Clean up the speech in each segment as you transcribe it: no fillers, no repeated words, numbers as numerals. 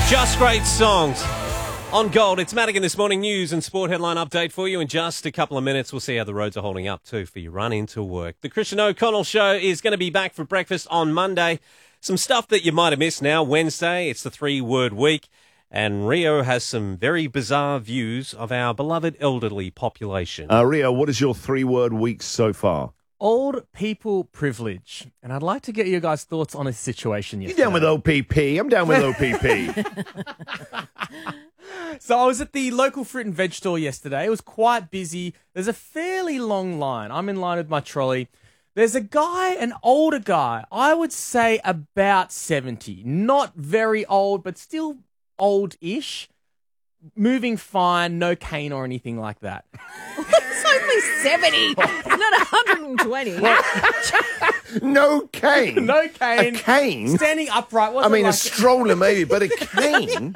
Just great songs. On Gold, it's Madigan this morning. News and sport headline update for you in just a couple of minutes. We'll see how the roads are holding up too for your run into work. The Christian O'Connell Show is going to be back for breakfast on Monday. Some stuff that you might have missed now. Wednesday, it's the 3-word week. And Rio has some very bizarre views of our beloved elderly population. Rio, what is your 3-word week so far? Old people privilege. And I'd like to get your guys' thoughts on a situation You yesterday. down with OPP? I'm down with OPP. So I was at the local fruit and veg store yesterday. It was quite busy. There's a fairly long line. I'm in line with my trolley. There's a guy, an older guy, I would say about 70. Not very old, but still old-ish. Moving fine, no cane or anything like that. It's only 70, not 120. No cane. No cane. A cane? Standing upright. I mean, a stroller maybe, but a cane?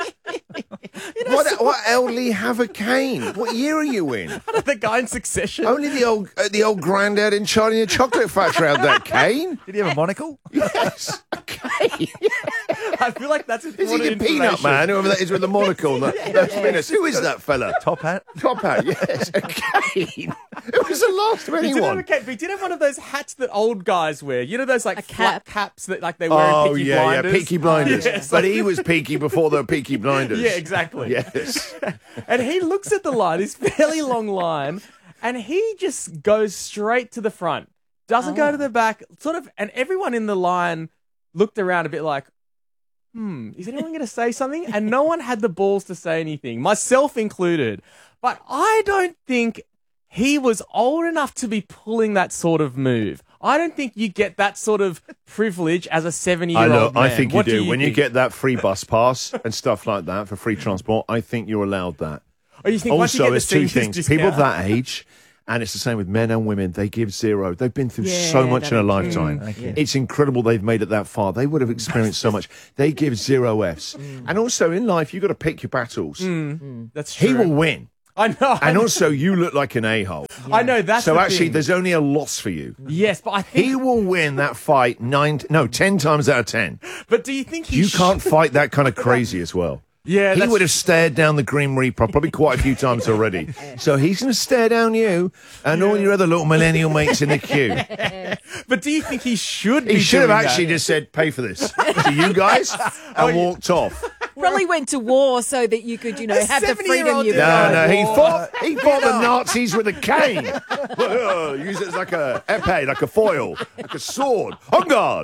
What elderly have a cane? What year are you in? The guy in Succession. Only the old granddad in Charlie and the Chocolate Factory had that cane. Did he have a monocle? Yes, a cane. I feel like that's Is important he the peanut man, whoever that is with the monocle? Those minutes. Who is that fella? Top hat? Top hat, yes. A cane. It was the last of He did have a anyone. cap, but he did have one of those hats that old guys wear. You know those like A flat cap. caps that like they wear in Oh, Peaky yeah, Blinders? Peaky Blinders. Yeah, But he was Peaky before the Peaky Blinders. Yeah, exactly. Yes. And he looks at the line, this fairly long line, and he just goes straight to the front. Doesn't go to the back, sort of, and everyone in the line looked around a bit like, is anyone going to say something? And no one had the balls to say anything, myself included. But I don't think he was old enough to be pulling that sort of move. I don't think you get that sort of privilege as a 70-year-old man. I think you What do. When you think? get that free bus pass and stuff like that for free transport, I think you're allowed that. Oh, you think once you Also, get the there's two seniors things. People of discount- that age, and it's the same with men and women, they give zero. They've been through so much in a lifetime. It's incredible they've made it that far. They would have experienced so much. They give 0 Fs. And also in life, you've got to pick your battles. That's true. He will win. I know. And also, you look like an a-hole. I know, that's So the actually, thing. there's only a loss for you. Yes, but I think... He will win that fight 10 times out of 10. But do you think he You can't fight that kind of crazy as well. Yeah, He that's- would have stared down the Grim Reaper probably quite a few times already. So he's going to stare down you and all your other little millennial mates in the queue. But do you think he should be He should have doing actually that? just said, pay for this to you guys, and walked off. Probably went to war so that you could, have the 70-year-old freedom you did want. No, he fought the Nazis with a cane. Use it as like a epee, like a foil, like a sword. On guard.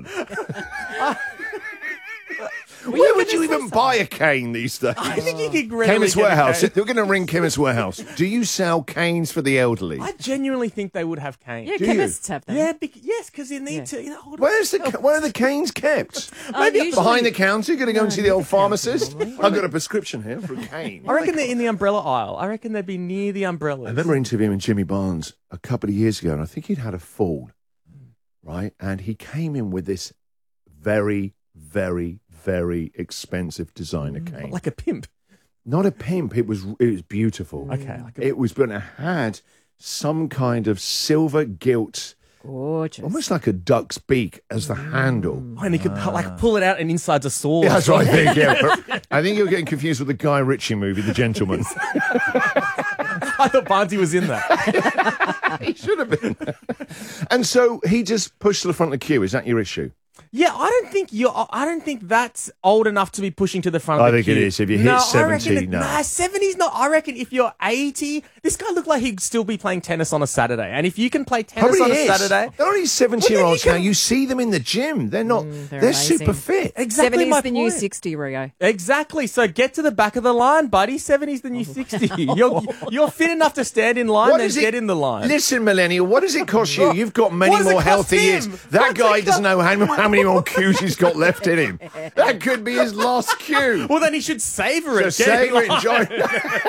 Where would you even buy a cane these days? I think you could readily Chemist get a Warehouse. cane. They're going to ring Chemist Warehouse. Do you sell canes for the elderly? I genuinely think they would have canes. Yeah, Do you? chemists have them. Yeah, yes, because you need to, Where are the canes kept? Maybe usually- Behind the counter? You're going to go and see the old pharmacist? I've got a prescription here for a cane. I reckon they're in the umbrella aisle. I reckon they'd be near the umbrellas. I remember interviewing Jimmy Barnes a couple of years ago, and I think he'd had a fall, right? And he came in with this very, very, very expensive designer cane. Like a pimp. Not a pimp. It was beautiful. Okay. It was, but it had some kind of silver gilt, Gorgeous. almost like a duck's beak as the handle. And he could pull it out and inside's a sword. Yeah, that's what I think. Yeah, but I think you're getting confused with the Guy Ritchie movie, The Gentleman. I thought Barnsley was in that. He should have been. And so he just pushed to the front of the queue. Is that your issue? Yeah, I don't think that's old enough to be pushing to the front of the queue. I think it is. If you hit 70, no. 70's not. I reckon if you're 80, this guy looked like he'd still be playing tennis on a Saturday. And if you can play tennis on a Saturday, There are these 70-year-olds Well, now. then You see them in the gym. They're not. they're they're amazing. super fit. exactly 70's my the new point. 60, Rio. Exactly. So get to the back of the line, buddy. 70's the new 60. You're fit enough to stand in line, then get in the line. Listen, millennial, what does it cost you? You've got many What does it more cost healthy him? years. That What's guy it doesn't cost- know how many more cues he's got left in him. That could be his last cue. Well, then he should savor it. So Get in savor it, line. enjoy.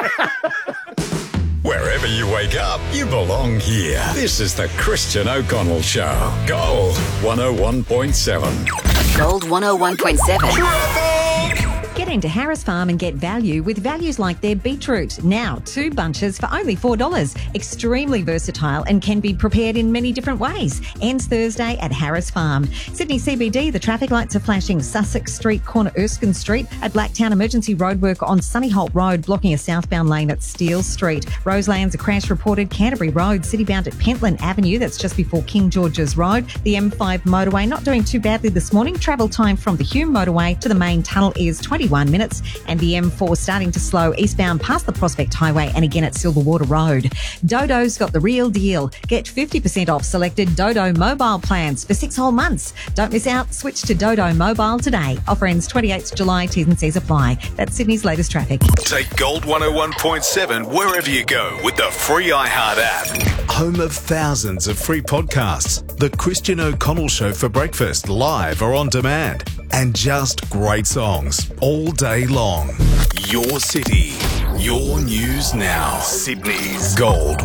Wherever you wake up, you belong here. This is the Christian O'Connell Show. Gold 101.7. Gold 101.7. Traffic! Get Get into Harris Farm and get value with values like their beetroot. Now, 2 bunches for only $4. Extremely versatile and can be prepared in many different ways. Ends Thursday at Harris Farm. Sydney CBD, the traffic lights are flashing. Sussex Street, corner Erskine Street. At Blacktown, emergency roadwork on Sunnyholt Road, blocking a southbound lane at Steele Street. Roselands, a crash reported. Canterbury Road, citybound at Pentland Avenue. That's just before King George's Road. The M5 motorway not doing too badly this morning. Travel time from the Hume motorway to the main tunnel is 21 minutes. And the M4 starting to slow eastbound past the Prospect Highway and again at Silverwater Road. Dodo's got the real deal. Get 50% off selected Dodo mobile plans for 6 whole months. Don't miss out. Switch to Dodo Mobile today. Offer ends 28th July. T's and C's apply. That's Sydney's latest traffic. Take Gold 101.7 wherever you go with the free iHeart app. Home of thousands of free podcasts. The Christian O'Connell Show for breakfast, live or on demand. And just great songs all day long. Your city, your news now. Sydney's Gold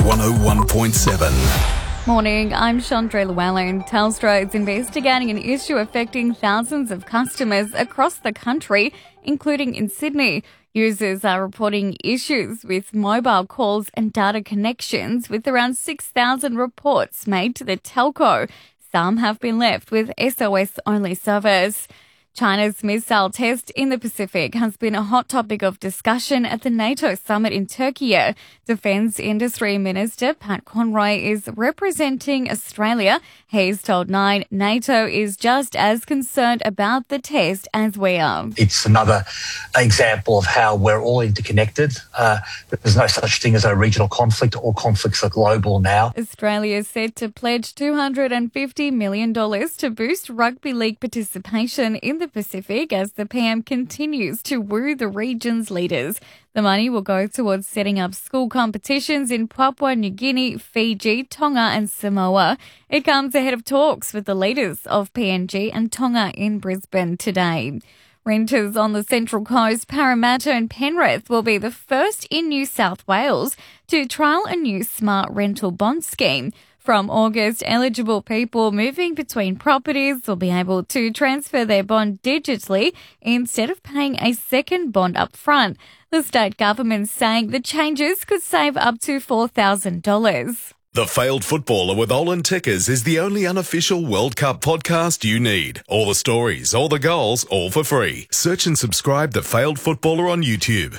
101.7. Morning, I'm Chandra Llewellyn. Telstra is investigating an issue affecting thousands of customers across the country, including in Sydney. Users are reporting issues with mobile calls and data connections, with around 6,000 reports made to the telco. Some have been left with SOS-only service. China's missile test in the Pacific has been a hot topic of discussion at the NATO summit in Turkey. Defence Industry Minister Pat Conroy is representing Australia. He's told Nine NATO is just as concerned about the test as we are. It's another example of how we're all interconnected. There's no such thing as a regional conflict. All conflicts are global now. Australia is set to pledge $250 million to boost rugby league participation in the Pacific as the PM continues to woo the region's leaders. The money will go towards setting up school competitions in Papua New Guinea, Fiji, Tonga and Samoa. It comes ahead of talks with the leaders of PNG and Tonga in Brisbane today. Renters on the Central Coast, Parramatta and Penrith will be the first in New South Wales to trial a new smart rental bond scheme. From August, eligible people moving between properties will be able to transfer their bond digitally instead of paying a second bond up front. The state government's saying the changes could save up to $4,000. The Failed Footballer with Olin Tickers is the only unofficial World Cup podcast you need. All the stories, all the goals, all for free. Search and subscribe The Failed Footballer on YouTube.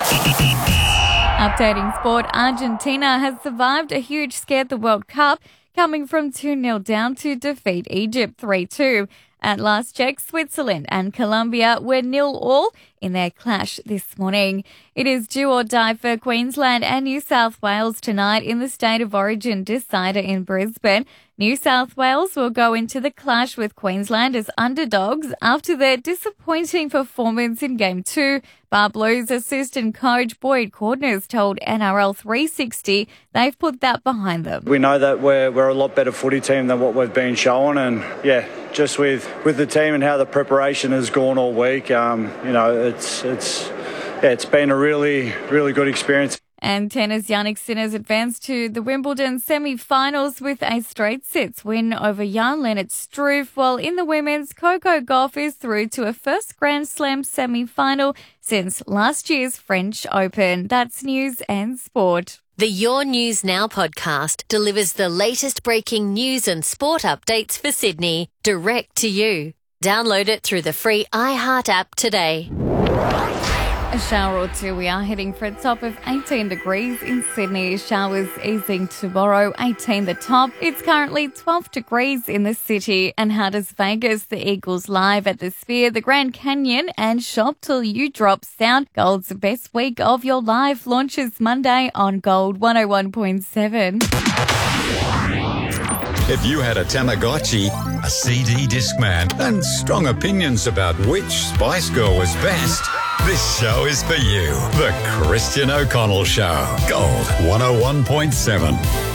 Updating sport, Argentina has survived a huge scare at the World Cup, coming from 2-0 down to defeat Egypt 3-2. At last check, Switzerland and Colombia were 0-0 in their clash this morning. It is do or die for Queensland and New South Wales tonight in the State of Origin decider in Brisbane. New South Wales will go into the clash with Queensland as underdogs after their disappointing performance in Game 2. Bar Blues assistant coach Boyd Cordner told NRL 360 they've put that behind them. We know that we're a lot better footy team than what we've been showing, and just with the team and how the preparation has gone all week, it's been a really, really good experience. And tennis, Jannik Sinner's advanced to the Wimbledon semi-finals with a straight sets win over Jan-Lennard Struff, while in the women's, Coco Gauff is through to a first Grand Slam semi-final since last year's French Open. That's news and sport. The Your News Now podcast delivers the latest breaking news and sport updates for Sydney direct to you. Download it through the free iHeart app today. A shower or two. We are heading for a top of 18 degrees in Sydney. Showers easing tomorrow, 18 the top. It's currently 12 degrees in the city. And how does Vegas, the Eagles live at the Sphere, the Grand Canyon and Shop Till You Drop sound? Gold's best week of your life launches Monday on Gold 101.7. If you had a Tamagotchi, a CD Discman, and strong opinions about which Spice Girl was best, this show is for you. The Christian O'Connell Show. Gold 101.7.